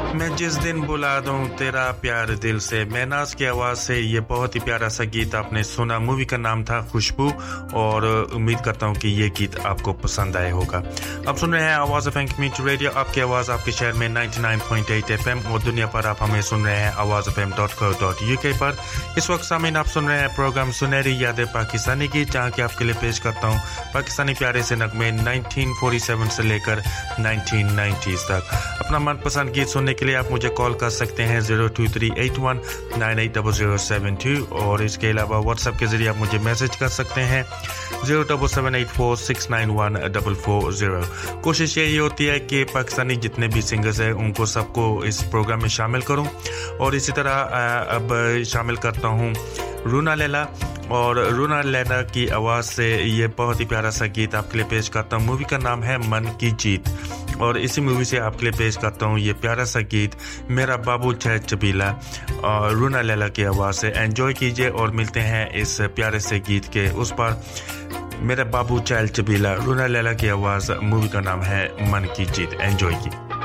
मैं जिस दिन बुला दूं तेरा प्यार दिल से, महनाज की आवाज़ से ये बहुत ही प्यारा सा गीत आपने सुना। मूवी का नाम था खुशबू और उम्मीद करता हूं कि ये गीत आपको पसंद आया होगा। अब सुन रहे हैं आवाज़ ऑफ कम्युनिटी रेडियो, आपकी आवाज़ आपके शहर में 99.8 FM और दुनिया पर आप हमें सुन रहे हैं awazfm.co.uk पर। इस वक्त सामीन आप सुन रहे हैं प्रोग्राम सुनहरी यादें पाकिस्तानी की, जहाँ की आपके लिए पेश करता हूँ पाकिस्तानी प्यारे से नगमे 1947 से लेकर 1990s तक। अपना मनपसंद गीत सुनने के लिए आप मुझे कॉल कर सकते हैं 02381980072 और इसके अलावा व्हाट्सएप के जरिए आप मुझे मैसेज कर सकते हैं 07784691440। कोशिश यही होती है कि पाकिस्तानी जितने भी सिंगर्स हैं उनको सबको इस प्रोग्राम में शामिल करूं और इसी तरह अब शामिल करता हूं रूना लैला, और रूना लैला की आवाज़ से ये बहुत ही प्यारा सा गीत आपके लिए पेश करता हूँ। मूवी का नाम है मन की जीत और इसी मूवी से आपके लिए पेश करता हूँ ये प्यारा सा गीत मेरा बाबू छह चबीला, और रूना लैला की आवाज़ से एंजॉय कीजिए और मिलते हैं इस प्यारे से गीत के उस पर। मेरा बाबू छह चबीला, रूना लैला की आवाज़, मूवी का नाम है मन की जीत। एंजॉय कीजिए।